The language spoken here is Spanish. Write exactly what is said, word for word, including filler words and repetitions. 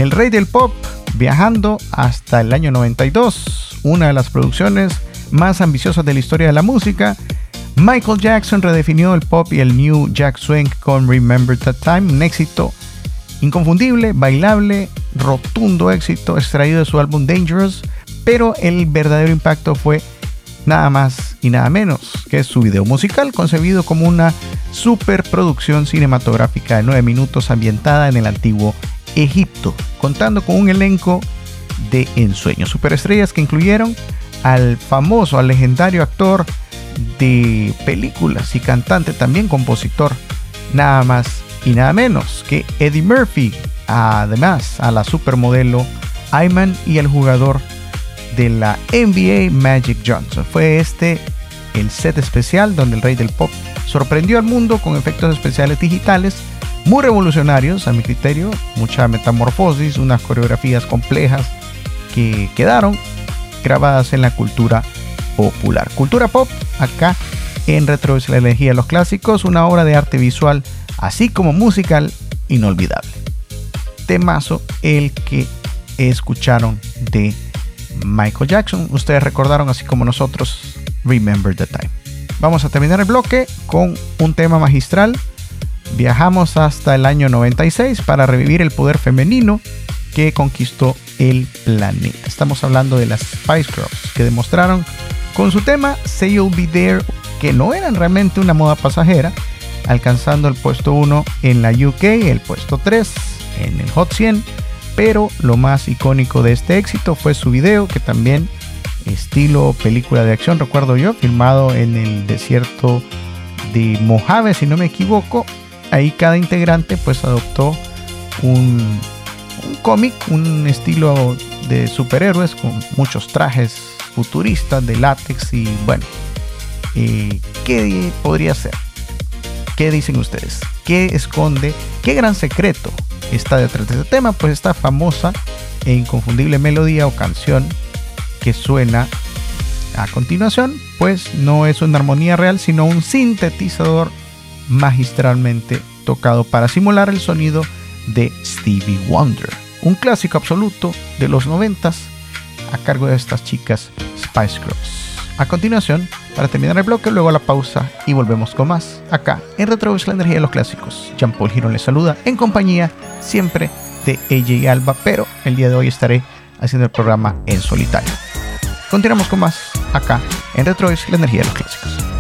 el rey del pop, viajando hasta el año noventa y dos, una de las producciones más ambiciosas de la historia de la música. Michael Jackson redefinió el pop y el new jack swing con Remember That Time, un éxito inconfundible, bailable, rotundo éxito extraído de su álbum Dangerous, pero el verdadero impacto fue nada más y nada menos que su video musical, concebido como una superproducción cinematográfica de nueve minutos ambientada en el antiguo Egipto, contando con un elenco de ensueño, superestrellas que incluyeron al famoso, al legendario actor de películas y cantante, también compositor, nada más y nada menos que Eddie Murphy, además a la supermodelo Iman y el jugador de la N B A Magic Johnson. Fue este el set especial donde el rey del pop sorprendió al mundo con efectos especiales digitales muy revolucionarios, a mi criterio, mucha metamorfosis, unas coreografías complejas que quedaron grabadas en la cultura popular. Cultura pop, acá en Retro es la energía de los clásicos, una obra de arte visual así como musical inolvidable. Temazo el que escucharon de Michael Jackson. Ustedes recordaron, así como nosotros, Remember the Time. Vamos a terminar el bloque con un tema magistral. Viajamos hasta el año noventa y seis para revivir el poder femenino que conquistó el planeta. Estamos hablando de las Spice Girls, que demostraron con su tema Say You'll Be There que no eran realmente una moda pasajera, alcanzando el puesto uno en la U K, el puesto tres en el Hot cien, pero lo más icónico de este éxito fue su video, que también estilo película de acción, recuerdo yo, filmado en el desierto de Mojave, si no me equivoco. Ahí cada integrante pues adoptó un, un cómic, un estilo de superhéroes con muchos trajes futuristas de látex y bueno, eh, ¿qué podría ser? ¿Qué dicen ustedes? ¿Qué esconde? ¿Qué gran secreto está detrás de este tema? Pues esta famosa e inconfundible melodía o canción que suena a continuación, pues no es una armonía real, sino un sintetizador magistralmente tocado para simular el sonido de Stevie Wonder, un clásico absoluto de los noventas a cargo de estas chicas Spice Girls. A continuación, para terminar el bloque, luego la pausa y volvemos con más acá en Retro es la energía de los clásicos. Jean Paul Girón les saluda en compañía siempre de A J Alba, pero el día de hoy estaré haciendo el programa en solitario. Continuamos con más acá en Retro es la energía de los clásicos.